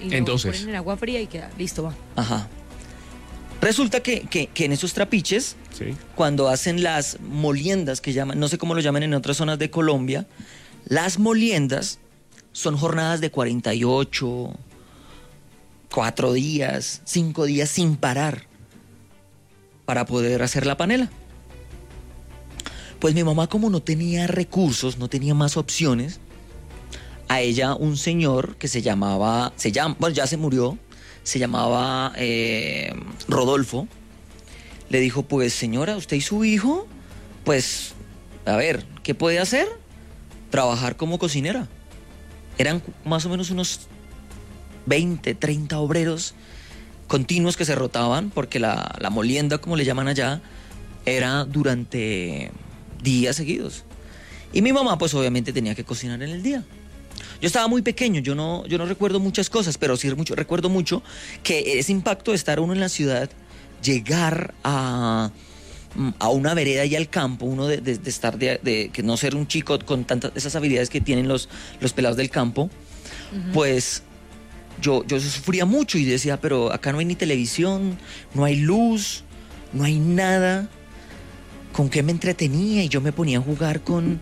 y lo Entonces, ponen en agua fría y queda, listo, va. Ajá. Resulta que en esos trapiches, sí. cuando hacen las moliendas, que llaman, no sé cómo lo llaman en otras zonas de Colombia, las moliendas son jornadas de 48, 4 días, 5 días sin parar para poder hacer la panela. Pues mi mamá, como no tenía recursos, no tenía más opciones, a ella un señor que bueno, ya se murió, se llamaba Rodolfo, le dijo, pues señora, usted y su hijo, pues, a ver, ¿qué puede hacer? Trabajar como cocinera. Eran más o menos unos 20, 30 obreros continuos que se rotaban, porque la molienda, como le llaman allá, era durante días seguidos. Y mi mamá, pues obviamente tenía que cocinar en el día. Yo estaba muy pequeño, yo no recuerdo muchas cosas, pero sí recuerdo mucho que ese impacto de estar uno en la ciudad, llegar a una vereda y al campo, uno de estar, de que no ser un chico con tantas esas habilidades que tienen los pelados del campo, pues yo sufría mucho y decía, pero acá no hay ni televisión, no hay luz, no hay nada. ¿Con qué me entretenía? Y yo me ponía a jugar con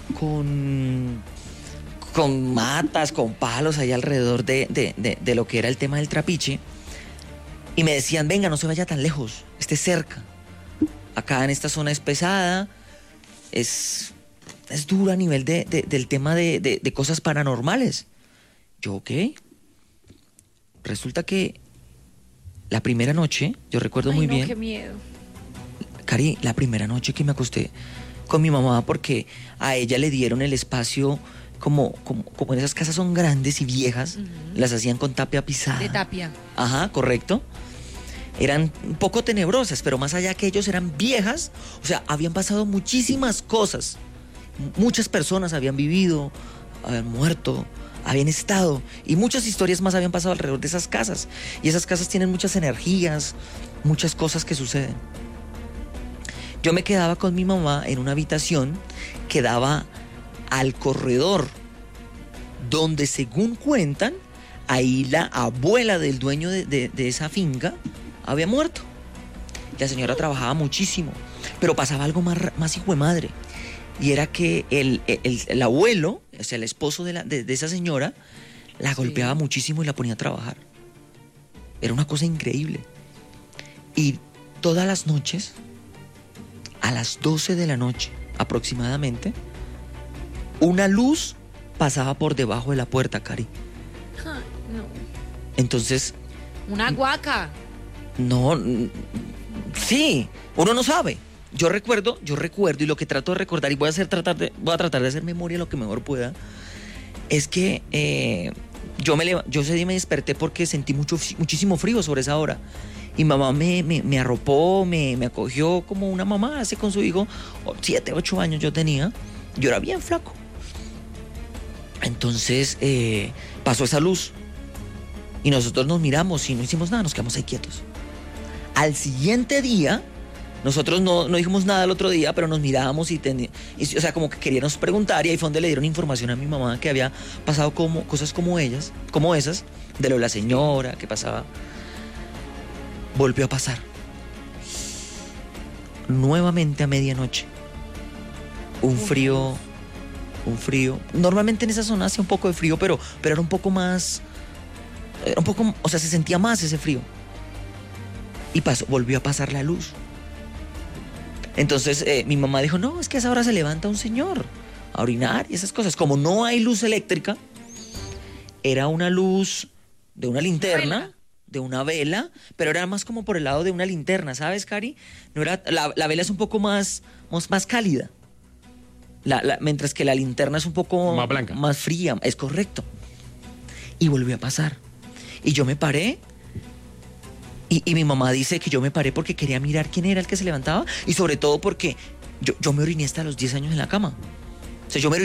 matas, con palos ahí alrededor de lo que era el tema del trapiche. Y me decían, venga, no se vaya tan lejos, esté cerca. Acá en esta zona es pesada, es dura a nivel del tema de cosas paranormales. Yo, ok. Resulta que la primera noche, yo recuerdo muy bien. Qué miedo. Cari, la primera noche que me acosté con mi mamá, porque a ella le dieron el espacio, como en esas casas son grandes y viejas, las hacían con tapia pisada. De tapia. Ajá, correcto. Eran un poco tenebrosas, pero más allá que ellos eran viejas, o sea, habían pasado muchísimas cosas. Muchas personas habían vivido, habían muerto, habían estado, y muchas historias más habían pasado alrededor de esas casas. Y esas casas tienen muchas energías, muchas cosas que suceden. Yo me quedaba con mi mamá en una habitación que daba al corredor, donde, según cuentan, ahí la abuela del dueño de esa finca había muerto. La señora trabajaba muchísimo, pero pasaba algo más hijo de madre. Y era que el abuelo, o sea, el esposo de esa señora, la golpeaba muchísimo y la ponía a trabajar. Era una cosa increíble. Y todas las noches, a las 12 de la noche aproximadamente, una luz pasaba por debajo de la puerta, Cari. Ay, no. Entonces... Una guaca. No, sí, uno no sabe. Yo recuerdo y lo que trato de recordar, y voy a tratar de hacer memoria lo que mejor pueda, es que yo ese día me desperté porque sentí muchísimo frío sobre esa hora. Y mamá me arropó, me acogió como una mamá hace con su hijo. 7, 8 años yo tenía. Yo era bien flaco. Entonces pasó esa luz. Y nosotros nos miramos y no hicimos nada, nos quedamos ahí quietos. Al siguiente día, nosotros no dijimos nada el otro día, pero nos mirábamos o sea, como que queríamos preguntar, y ahí fue donde le dieron información a mi mamá que había pasado cosas como esas, de lo de la señora, que pasaba. Volvió a pasar. Nuevamente a medianoche. Un frío. Normalmente en esa zona hacía un poco de frío, pero era un poco más... o sea, se sentía más ese frío. Y volvió a pasar la luz. Entonces mi mamá dijo, no, es que a esa hora se levanta un señor a orinar y esas cosas. Como no hay luz eléctrica, era una luz de una linterna, de una vela, pero era más como por el lado de una linterna, ¿sabes, Cari? No era, la vela es un poco más cálida. Mientras que la linterna es un poco más blanca, más fría, es correcto. Y volvió a pasar. Y yo me paré. Y mi mamá dice que yo me paré porque quería mirar quién era el que se levantaba, y sobre todo porque yo me oriné hasta los 10 años en la cama. O sea, yo me